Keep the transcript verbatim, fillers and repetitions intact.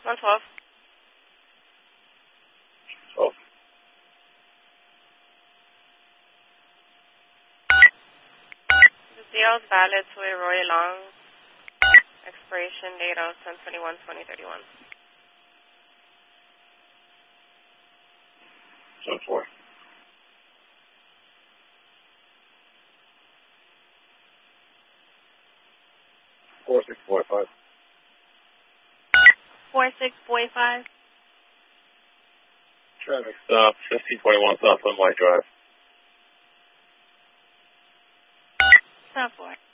one twelve. twelve. The deal is valid to a Roy Long. Expiration date of ten twenty-one twenty thirty-one. ten four. four six four five. four six four five. Traffic stop, fifteen forty-one South White Drive. Stop four.